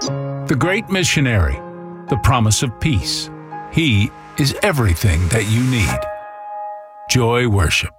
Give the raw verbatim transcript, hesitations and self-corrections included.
The great missionary, the promise of peace. He is everything that you need. Joy Worship.